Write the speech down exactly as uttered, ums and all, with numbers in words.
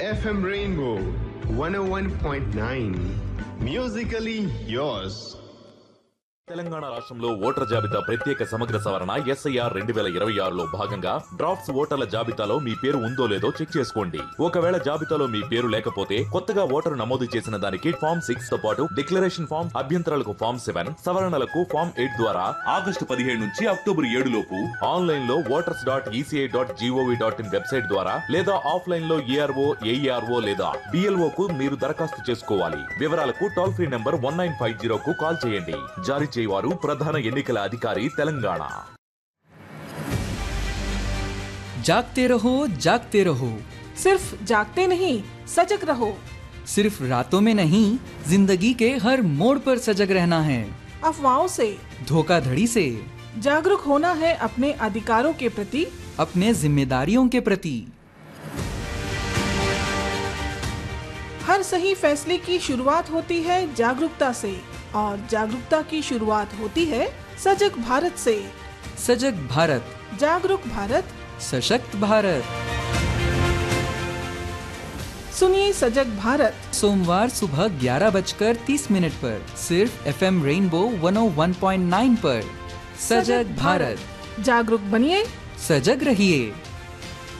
F M Rainbow one oh one point nine. Musically yours. Telangana రాష్ట్రంలో ఓటర్ల జాబితా ప్రత్యేక సమగ్ర సవరణ ఎస్ఐఆర్ రెండు వేల ఇరవై ఆరులో భాగంగా డ్రాఫ్ట్స్ ఓటర్ల జాబితాలో మీ పేరు ఉందో లేదో చెక్ చేసుకోండి. ఒకవేళ జాబితాలో మీ పేరు లేకపోతే కొత్తగా ఓటరు నమోదు చేసిన దానికి ఫామ్ సిక్స్ తో పాటు డిక్లరేషన్ ఫామ్, అభ్యంతరాలకు ఫామ్ సెవెన్, సవరణలకు ఫామ్ ఎయిట్ ద్వారా ఆగస్టు పదిహేడు నుంచి అక్టోబర్ ఏడు లోపు ఆన్లైన్ లో voters dot ECI dot GOV dot in website ద్వారా లేదా ఆఫ్లైన్ లో ఏఆర్ఓ, ఏఈఆర్ఓ లేదా బిఎల్ఓ కు మీరు దరఖాస్తు చేసుకోవాలి. వివరాలకు toll free number one nine five zero కు కాల్ చేయండి. జారీ చేయవారు ప్రధాన ఎన్నికల అధికారి తెలంగాణ. जागते रहो जागते रहो, सिर्फ जागते नहीं सजग रहो। सिर्फ रातों में नहीं जिंदगी के हर मोड़ पर सजग रहना है। अफवाहों से, धोखाधड़ी से जागरूक होना है अपने अधिकारों के प्रति, अपने जिम्मेदारियों के प्रति। हर सही फैसले की शुरुआत होती है जागरूकता से और जागरूकता की शुरुआत होती है सजग भारत से। सजग भारत, जागरूक भारत, सशक्त भारत। सुनिए सजग भारत सोमवार सुबह ग्यारह बजकर तीस मिनट पर सिर्फ एफएम रेनबो वन ओ वन पॉइंट नाइन पर। सजग भारत, जागरूक बनिए, सजग रहिए।